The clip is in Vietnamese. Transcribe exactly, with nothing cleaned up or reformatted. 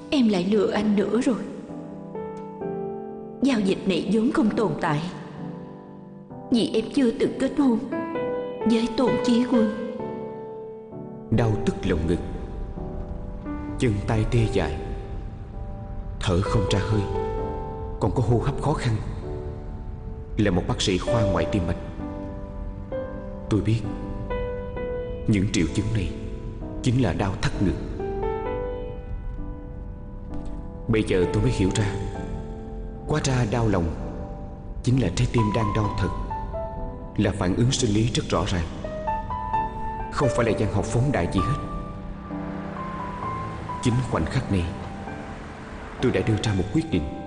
Em lại lừa anh nữa rồi. Giao dịch này vốn không tồn tại, vì em chưa từng kết hôn với Tôn Chí Quân. Đau tức lồng ngực, chân tay tê dại, thở không ra hơi, còn có hô hấp khó khăn. Là một bác sĩ khoa ngoại tim mạch, tôi biết những triệu chứng này chính là đau thắt ngực. Bây giờ tôi mới hiểu ra, hóa ra đau lòng chính là trái tim đang đau thật, là phản ứng sinh lý rất rõ ràng, không phải là văn học phóng đại gì hết. Chính khoảnh khắc này tôi đã đưa ra một quyết định.